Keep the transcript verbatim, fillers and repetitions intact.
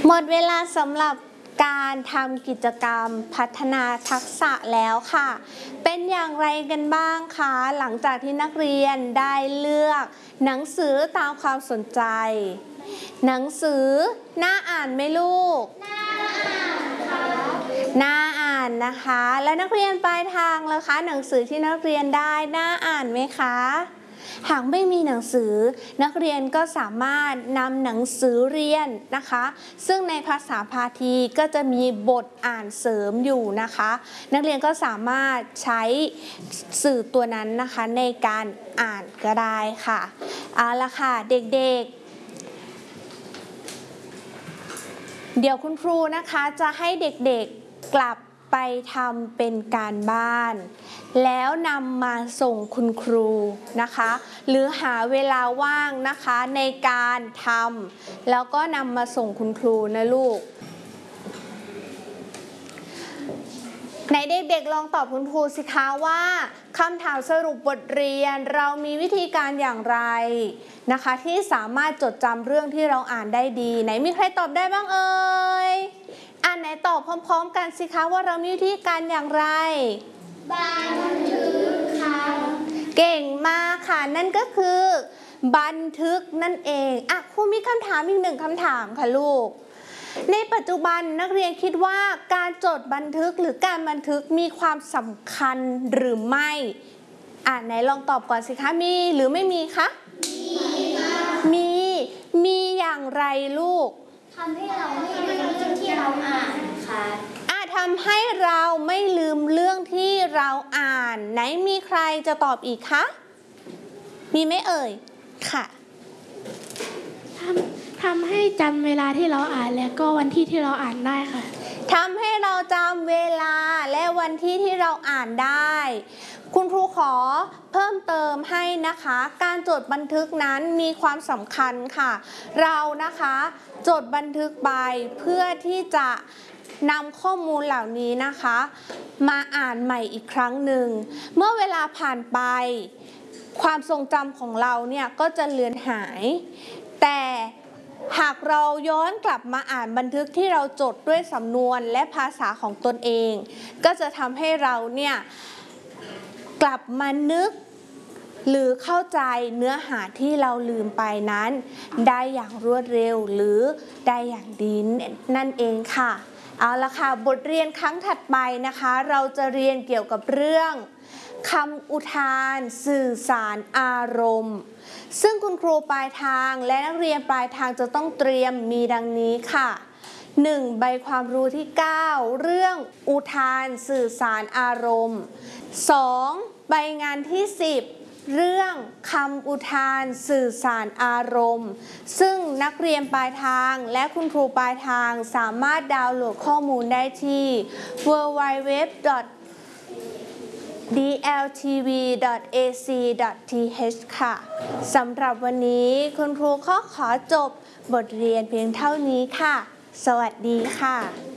หมดเวลาสำหรับการทำกิจกรรมพัฒนาทักษะแล้วค่ะเป็นอย่างไรกันบ้างคะหลังจากที่นักเรียนได้เลือกหนังสือตามความสนใจหนังสือน่าอ่านไหมลูกน่าอ่านค่ะน่าอ่านนะคะและนักเรียนปลายทางล่ะคะหนังสือที่นักเรียนได้น่าอ่านไหมคะหากไม่มีหนังสือนักเรียนก็สามารถนำหนังสือเรียนนะคะซึ่งในภาษาพาทีก็จะมีบทอ่านเสริมอยู่นะคะนักเรียนก็สามารถใช้สื่อตัวนั้นนะคะในการอ่านก็ได้ค่ะเอาละค่ะเด็กๆเดี๋ยวคุณครูนะคะจะให้เด็กๆกลับไปทำเป็นการบ้านแล้วนำมาส่งคุณครูนะคะหรือหาเวลาว่างนะคะในการทำแล้วก็นำมาส่งคุณครูนะลูกไหนเด็กๆลองตอบคุณครูสิคะว่าคำถามสรุปบทเรียนเรามีวิธีการอย่างไรนะคะที่สามารถจดจำเรื่องที่เราอ่านได้ดีไหนมีใครตอบได้บ้างเอ่ยอ่านไหนตอบพร้อมๆกันสิคะว่าเรามีวิธีการอย่างไรบันทึกค่ะเก่งมากค่ะนั่นก็คือบันทึกนั่นเองอ่ะครูมีคำถามอีกหนึ่งคำถามค่ะลูกในปัจจุบันนักเรียนคิดว่าการจดบันทึกหรือการบันทึกมีความสำคัญหรือไม่อ่ะไหนลองตอบก่อนสิคะมีหรือไม่มีคะมีมีมีอย่างไรลูกทำให้เราไม่ลืมเรื่องที่เราอ่านค่ะทำให้เราไม่ลืมเรื่องที่เราอ่านไหนมีใครจะตอบอีกคะมีไหมเอ่ยค่ะทำทำให้จำเวลาที่เราอ่านแล้วก็วันที่ที่เราอ่านได้ค่ะทำให้เราจำเวลาและวันที่ที่เราอ่านได้คุณครูขอเพิ่มเติมให้นะคะการจดบันทึกนั้นมีความสำคัญค่ะเรานะคะจดบันทึกไปเพื่อที่จะนำข้อมูลเหล่านี้นะคะมาอ่านใหม่อีกครั้งหนึ่งเมื่อเวลาผ่านไปความทรงจำของเราเนี่ยก็จะเลือนหายแต่หากเราย้อนกลับมาอ่านบันทึกที่เราจดด้วยสำนวนและภาษาของตนเองก็จะทำให้เราเนี่ยกลับมานึกหรือเข้าใจเนื้อหาที่เราลืมไปนั้นได้อย่างรวดเร็วหรือได้อย่างดีนั่นเองค่ะเอาละค่ะบทเรียนครั้งถัดไปนะคะเราจะเรียนเกี่ยวกับเรื่องคำอุทานสื่อสารอารมณ์ซึ่งคุณครูปลายทางและนักเรียนปลายทางจะต้องเตรียมมีดังนี้ค่ะ หนึ่ง. ใบความรู้ที่ เก้า เรื่องอุทานสื่อสารอารมณ์ สอง. ใบงานที่ สิบเรื่องคำอุทานสื่อสารอารมณ์ซึ่งนักเรียนปลายทางและคุณครูปลายทางสามารถดาวน์โหลดข้อมูลได้ที่ ดับเบิลยู ดับเบิลยู ดับเบิลยู ดอท ดี แอล ที วี ดอท เอ ซี ดอท ที เอช ค่ะสำหรับวันนี้คุณครูขอขอจบบทเรียนเพียงเท่านี้ค่ะสวัสดีค่ะ